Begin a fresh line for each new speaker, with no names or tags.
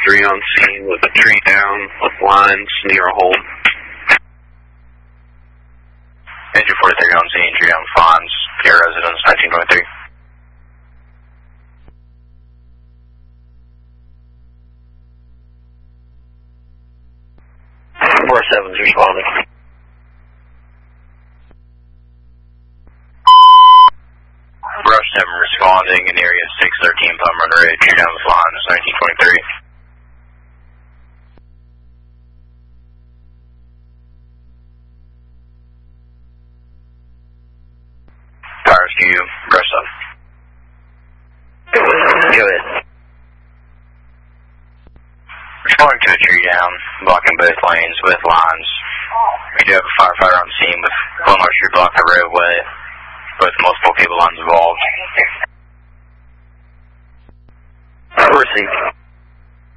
43 on scene with a tree down with lines near a home.
Engine 43 on scene, tree down with lines near residence, 1923.
47's responding.
Brush 7 responding in area 613 Plum Run Road, tree down with lines, 1923. Fire rescue, Brush 7.
Go ahead.
Responding to a tree down, blocking both lanes with lines. We do have a firefighter on scene with Glenmar Street blocking the roadway, with multiple cable lines involved.
Received.